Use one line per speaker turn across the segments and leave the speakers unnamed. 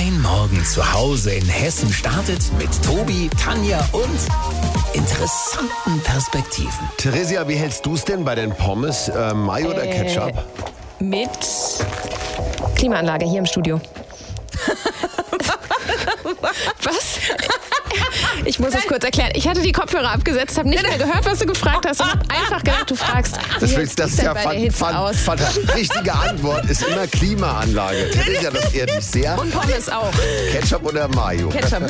Dein Morgen zu Hause in Hessen startet mit Tobi, Tanja und interessanten Perspektiven.
Theresia, wie hältst du es denn bei den Pommes? Mayo oder Ketchup?
Mit Klimaanlage hier im Studio. Was? Ich muss es kurz erklären. Ich hatte die Kopfhörer abgesetzt, habe nicht mehr gehört, was du gefragt hast und habe einfach gedacht, du fragst,
das ist ja richtige Antwort ist immer Klimaanlage. Theresia, das ehrt dich sehr.
Und Pommes auch.
Ketchup oder Mayo?
Ketchup.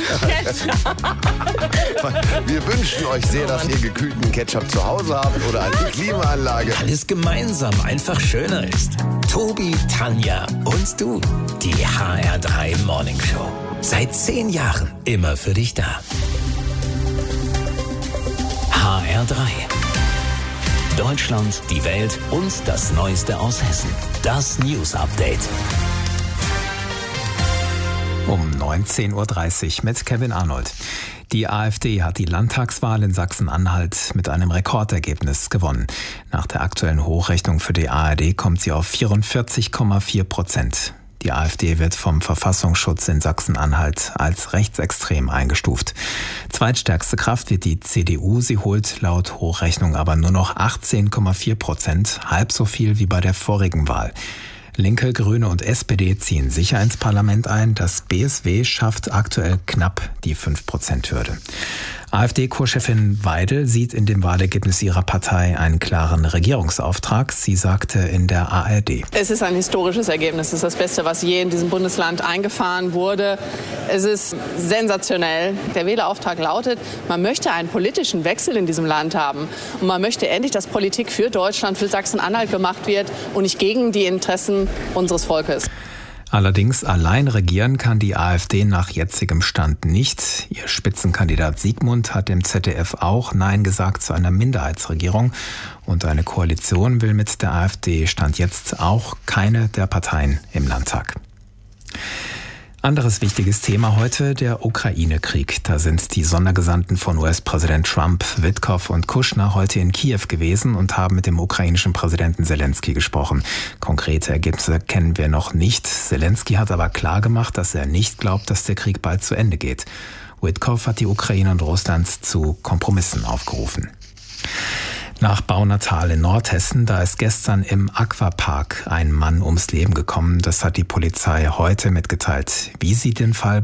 Wir wünschen euch sehr, dass ihr gekühlten Ketchup zu Hause habt oder eine Klimaanlage.
Alles gemeinsam einfach schöner ist. Tobi, Tanja und du. Die HR3 Morning Show. Seit 10 Jahren immer für dich da. HR3. Deutschland, die Welt und das Neueste aus Hessen. Das News Update.
Um 19.30 Uhr mit Kevin Arnold. Die AfD hat die Landtagswahl in Sachsen-Anhalt mit einem Rekordergebnis gewonnen. Nach der aktuellen Hochrechnung für die ARD kommt sie auf 44,4%. Die AfD wird vom Verfassungsschutz in Sachsen-Anhalt als rechtsextrem eingestuft. Zweitstärkste Kraft wird die CDU. Sie holt laut Hochrechnung aber nur noch 18,4%, halb so viel wie bei der vorigen Wahl. Linke, Grüne und SPD ziehen sicher ins Parlament ein. Das BSW schafft aktuell knapp die 5%-Hürde. AfD-Co-Chefin Weidel sieht in dem Wahlergebnis ihrer Partei einen klaren Regierungsauftrag. Sie sagte in der ARD:
Es ist ein historisches Ergebnis. Es ist das Beste, was je in diesem Bundesland eingefahren wurde. Es ist sensationell. Der Wählerauftrag lautet, man möchte einen politischen Wechsel in diesem Land haben. Und man möchte endlich, dass Politik für Deutschland, für Sachsen-Anhalt gemacht wird und nicht gegen die Interessen unseres Volkes.
Allerdings allein regieren kann die AfD nach jetzigem Stand nicht. Ihr Spitzenkandidat Siegmund hat im ZDF auch Nein gesagt zu einer Minderheitsregierung. Und eine Koalition will mit der AfD Stand jetzt auch keine der Parteien im Landtag. Anderes wichtiges Thema heute, der Ukraine-Krieg. Da sind die Sondergesandten von US-Präsident Trump, Witkow und Kushner heute in Kiew gewesen und haben mit dem ukrainischen Präsidenten Zelensky gesprochen. Konkrete Ergebnisse kennen wir noch nicht. Zelensky hat aber klargemacht, dass er nicht glaubt, dass der Krieg bald zu Ende geht. Witkow hat die Ukraine und Russland zu Kompromissen aufgerufen. Nach Baunatal in Nordhessen, da ist gestern im Aquapark ein Mann ums Leben gekommen. Das hat die Polizei heute mitgeteilt. Wie sie den Fall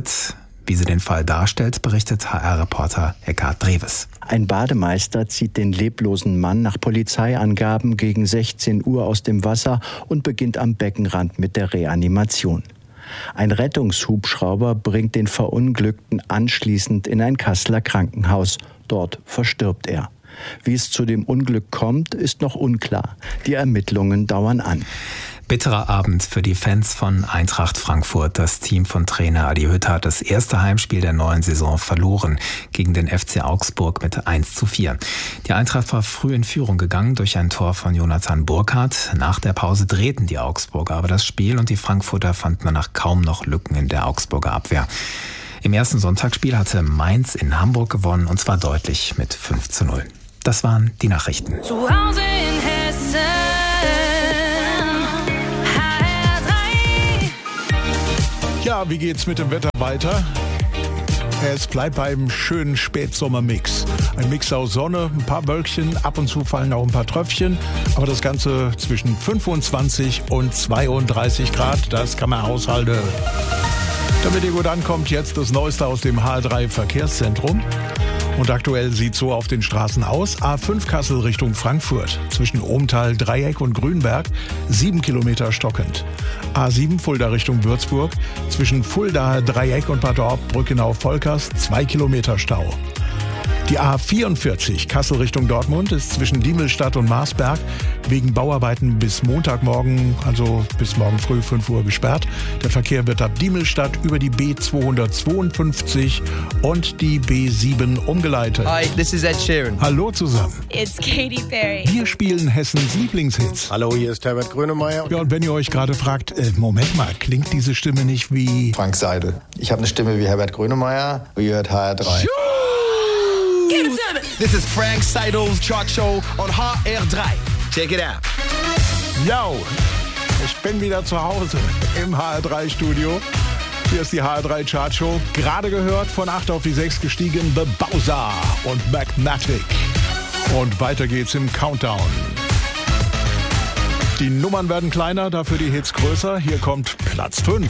darstellt, berichtet HR-Reporter Eckhard Dreves.
Ein Bademeister zieht den leblosen Mann nach Polizeiangaben gegen 16 Uhr aus dem Wasser und beginnt am Beckenrand mit der Reanimation. Ein Rettungshubschrauber bringt den Verunglückten anschließend in ein Kasseler Krankenhaus. Dort verstirbt er. Wie es zu dem Unglück kommt, ist noch unklar. Die Ermittlungen dauern an.
Bitterer Abend für die Fans von Eintracht Frankfurt. Das Team von Trainer Adi Hütter hat das erste Heimspiel der neuen Saison verloren gegen den FC Augsburg mit 1:4. Die Eintracht war früh in Führung gegangen durch ein Tor von Jonathan Burkhardt. Nach der Pause drehten die Augsburger aber das Spiel und die Frankfurter fanden danach kaum noch Lücken in der Augsburger Abwehr. Im ersten Sonntagsspiel hatte Mainz in Hamburg gewonnen und zwar deutlich mit 5:0. Das waren die Nachrichten.
Zu Hause in Hessen. HR3.
Ja, wie geht's mit dem Wetter weiter? Es bleibt beim schönen Spätsommermix. Ein Mix aus Sonne, ein paar Wölkchen, ab und zu fallen auch ein paar Tröpfchen. Aber das Ganze zwischen 25 und 32 Grad, das kann man aushalten. Damit ihr gut ankommt, jetzt das Neueste aus dem HR3 Verkehrszentrum. Und aktuell sieht so auf den Straßen aus. A5 Kassel Richtung Frankfurt. Zwischen Ohmtal, Dreieck und Grünberg 7 Kilometer stockend. A7 Fulda Richtung Würzburg. Zwischen Fulda, Dreieck und Bad Orb-Brückenau-Volkers 2 Kilometer Stau. Die A44 Kassel Richtung Dortmund ist zwischen Diemelstadt und Marsberg wegen Bauarbeiten bis Montagmorgen, also bis morgen früh 5 Uhr gesperrt. Der Verkehr wird ab Diemelstadt über die B252 und die B7 umgeleitet.
Hi, this is Ed Sheeran.
Hallo zusammen.
It's Katy Perry.
Wir spielen Hessens Lieblingshits.
Hallo, hier ist Herbert Grönemeyer.
Ja, und wenn ihr euch gerade fragt, Moment mal, klingt diese Stimme nicht wie
Frank Seidel. Ich habe eine Stimme wie Herbert Grönemeyer. Ihr hört HR3.
This is Frank Seidel's Chart Show on HR3. Check it out.
Yo, ich bin wieder zu Hause im HR3-Studio. Hier ist die HR3 Chartshow. Gerade gehört, von 8 auf die 6 gestiegen, The Bowser und Magnetic. Und weiter geht's im Countdown. Die Nummern werden kleiner, dafür die Hits größer. Hier kommt Platz 5.